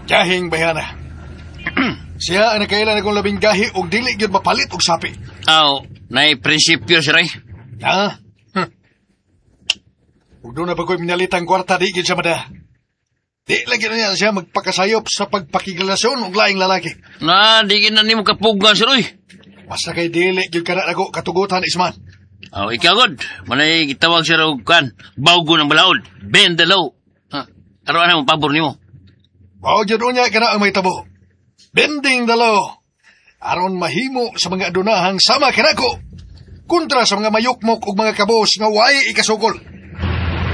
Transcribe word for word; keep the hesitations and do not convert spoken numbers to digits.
Gahing bayana. Siya ang nakailan akong labing gahi og dili gyud mapalit og sapi. Aw, nay prinsipyo si Ray. Ha? Huh. Ug doon na ba ko'y minalitang kwarta di gyud siya mada. Di lagi na niya siya magpakasayop sa pagpakigalasyon og laing lalaki. Na, di na nimo kapugga si Roy. Basta kay dili gyud kana ako katugutan isman. Aw, ikaw god. Manay gitawag siya raw kan, bawgo ng balaod, bend the low. Ha, aron ana mo pabor nimo. Mao gyud unya kana ang may tabo. Bending the law. Aron mahimo sa mga adunahang sama kanako kontra sa mga mayukmok ug mga kabos nga waay ikasukol.